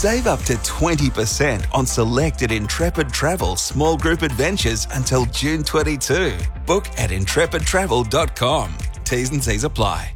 Save up to 20% on selected Intrepid Travel small group adventures until June 22. Book at intrepidtravel.com. T's and C's apply.